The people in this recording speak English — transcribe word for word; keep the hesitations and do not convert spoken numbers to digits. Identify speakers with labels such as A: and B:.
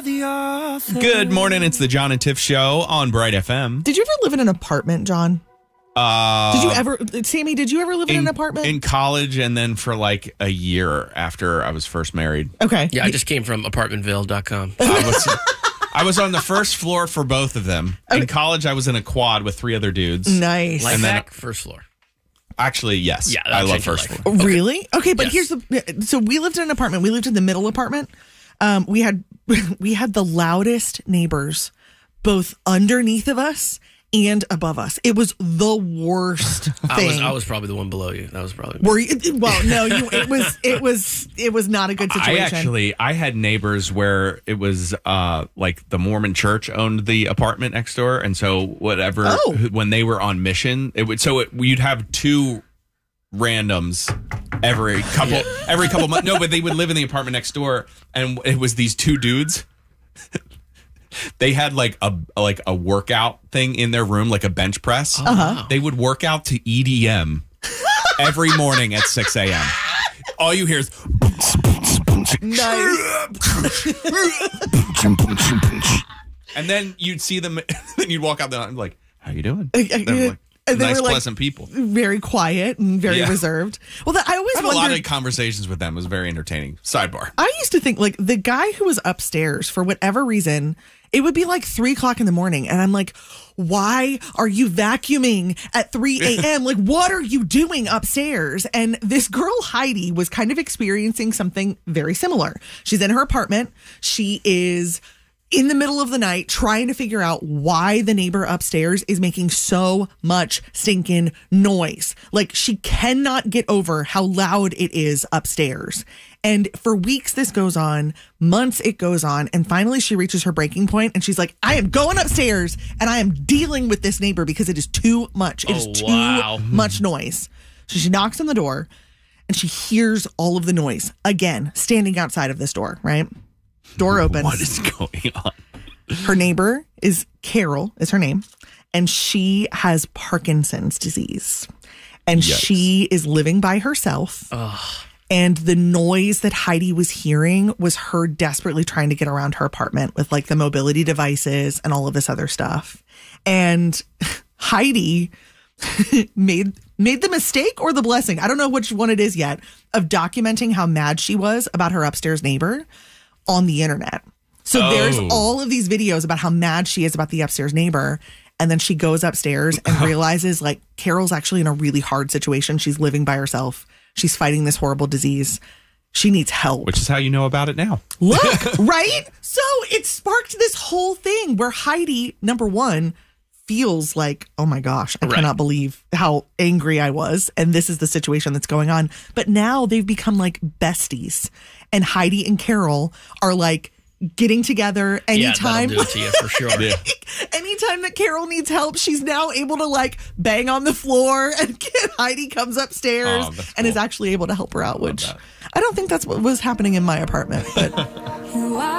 A: the author.
B: Good morning. It's the John and Tiff Show on Bright F M.
C: Did you ever live in an apartment, John?
B: Uh,
C: did you ever, Sammy, did you ever live in,
B: in
C: an apartment?
B: In college and then for like a year after I was first married.
C: Okay.
A: Yeah, I just came from apartmentville dot com.
B: I was, I was on the first floor for both of them. In
C: Okay.
B: college, I was in a quad with three other dudes.
C: Nice.
A: Life
B: And then-
A: hack, first floor.
B: Actually, yes.
A: Yeah,
B: I
A: that'll
B: love
A: change your
B: first
A: life.
B: floor.
C: Really? Okay, but
A: Yes.
C: here's the so we lived in an apartment. We lived in the middle apartment. Um, we had we had the loudest neighbors both underneath of us and above us. It was the worst
A: I
C: thing.
A: was I was probably the one below you. That was probably
C: Were you, well, no, you it was it was it was not a good
B: I
C: situation.
B: actually, I had neighbors where it was uh, like the Mormon church owned the apartment next door. And so whatever,
C: Oh.
B: when they were on mission, it would, so it, you'd have two randoms every couple, every couple months. No, but they would live in the apartment next door. And it was these two dudes. They had like a like a workout thing in their room, like a bench press.
C: Uh-huh.
B: They would work out to E D M every morning at six a.m. All you hear is
C: Nice.
B: and then you'd see them, then you'd walk out there and like, how you doing?
C: Uh, uh,
B: And they're like,
C: and they
B: nice,
C: were, like,
B: pleasant people.
C: Very quiet and very
B: Yeah.
C: reserved. Well, that, I always
B: I had a lot
C: wondered.
B: of conversations with them. It was very entertaining. Sidebar.
C: I used to think like the guy who was upstairs for whatever reason, it would be like three o'clock in the morning. And I'm like, why are you vacuuming at three a.m.? Like, what are you doing upstairs? And this girl, Heidi, was kind of experiencing something very similar. She's in her apartment. She is in the middle of the night trying to figure out why the neighbor upstairs is making so much stinking noise. Like, she cannot get over how loud it is upstairs. And for weeks this goes on, months it goes on, and finally she reaches her breaking point and she's like, I am going upstairs and I am dealing with this neighbor because it is too much. It is
A: Oh,
C: too
A: wow.
C: much noise. So she knocks on the door and she hears all of the noise again, standing outside of this door, right? Door opens.
B: What is going on?
C: Her neighbor is Carol, is her name, and she has Parkinson's disease. And
B: Yikes.
C: she is living by herself. And the noise that Heidi was hearing was her desperately trying to get around her apartment with like the mobility devices and all of this other stuff. And Heidi made made the mistake or the blessing, I don't know which one it is yet, of documenting how mad she was about her upstairs neighbor on the internet. So
B: Oh.
C: there's all of these videos about how mad she is about the upstairs neighbor. And then she goes upstairs and realizes like Carol's actually in a really hard situation. She's living by herself. She's fighting this horrible disease. She needs help.
B: Which is how you know about it now.
C: Look, right? So it sparked this whole thing where Heidi, number one, feels like, oh my gosh, I
A: Right.
C: cannot believe how angry I was. And this is the situation that's going on. But now they've become like besties. And Heidi and Carol are like getting together anytime.
A: Yeah, that'll do it to you for sure.
B: Yeah.
C: Anytime that Carol needs help, she's now able to like bang on the floor and get Heidi comes upstairs
B: Oh, that's
C: and is
B: cool.
C: actually able to help her out, which
B: that.
C: I don't think that's what was happening in my apartment. But